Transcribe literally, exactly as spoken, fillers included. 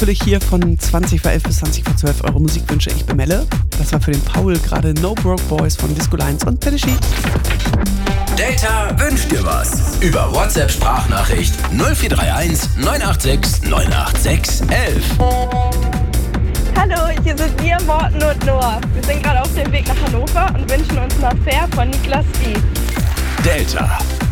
natürlich hier von zwanzig vor elf bis zwanzig vor zwölf eure Musikwünsche. Ich bin Melle. Das war für den Paul gerade No Broke Boys von Disco Lines und Tennessee. Delta wünscht dir was. Über WhatsApp-Sprachnachricht null vier drei eins neun acht sechs neun acht sechs elf. Hallo, hier sind wir, Morten und Noah. Wir sind gerade auf dem Weg nach Hannover und wünschen uns eine Affair von Niklas D. Delta.